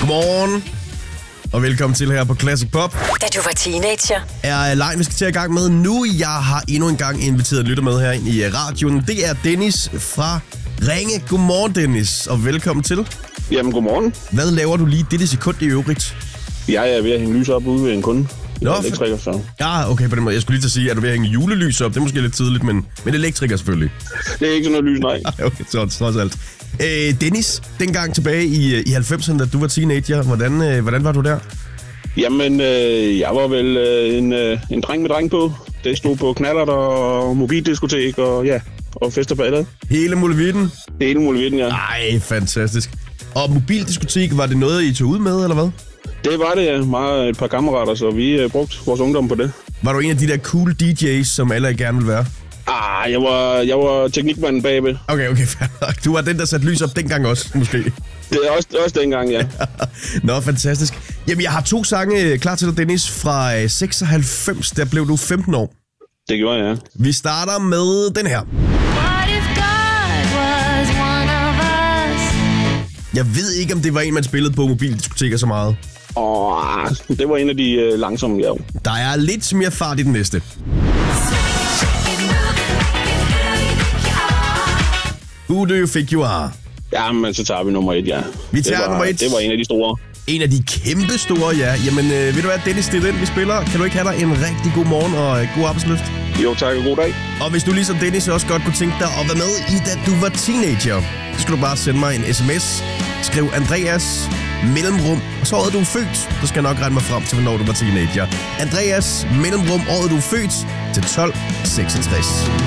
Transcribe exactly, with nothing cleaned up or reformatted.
Godmorgen, og velkommen til her på Classic Pop. Da du var teenager. Er lejen, vi skal til at i gang med nu. Jeg har endnu en gang inviteret lytter med her i radioen. Det er Dennis fra Ringe. Godmorgen, Dennis, og velkommen til. Jamen, godmorgen. Hvad laver du lige dette sekund i øvrigt? Jeg er ved at hænge lys op ude ved en kunde. Nå, elektriker, så. Ja, okay, på den måde. Jeg skulle lige til at sige, at du ved at hænge julelys op. Det er måske lidt tidligt, men, men elektriker selvfølgelig. Det er ikke sådan noget lys, nej. Okay, så trods alt. Øh, Dennis, dengang tilbage i, i halvfemserne, da du var teenager, hvordan, øh, hvordan var du der? Jamen, øh, jeg var vel øh, en, øh, en dreng med dreng på. Det stod på knallert og mobildiskotek og ja, og fester på alle. Hele muligheden? Hele muligheden, ja. Ej, fantastisk. Og mobildiskotek, var det noget, I tog ud med, eller hvad? Det var det, ja. Mig et par kammerater, så vi øh, brugte vores ungdom på det. Var du en af de der cool D J's, som alle gerne ville være? Ah, jeg var, jeg var teknikmanden bagved. Okay, okay, du var den, der satte lys op dengang også, måske. Det er også, også dengang, ja. Nå, fantastisk. Jamen, jeg har to sange klar til dig, Dennis, fra seksoghalvfems. Der blev du femten år. Det gjorde jeg, ja. Vi starter med den her. Jeg ved ikke, om det var en, man spillede på mobildiskoteker så meget. Åh, det var en af de øh, langsomme, ja. Der er lidt mere fart i den næste. Who do you think you are? Ja, men så tager vi nummer et, ja. Vi tager det var, nummer et. Det var en af de store. En af de kæmpe store, ja. Jamen, øh, ved du hvad, Dennis, det er den, vi spiller. Kan du ikke have dig en rigtig god morgen og øh, god arbejdslyst? Jo, tak og god dag. Og hvis du ligesom Dennis også godt kunne tænke dig at være med i, da du var teenager, så skal du bare sende mig en sms. Skriv Andreas mellemrum, og så året du er født. Så skal jeg nok regne mig frem til, hvornår du var teenager. Andreas mellemrum, året du er født, til tolv seksogtres.